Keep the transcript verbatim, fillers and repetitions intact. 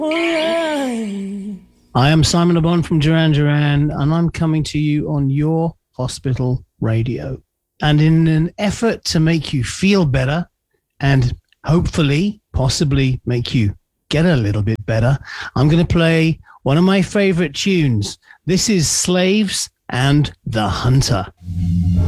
I am Simon Le Bon from Duran Duran, and I'm coming to you on your hospital radio. And in an effort to make you feel better and hopefully, possibly make you get a little bit better, I'm going to play one of my favorite tunes. This is Slaves and the Hunter.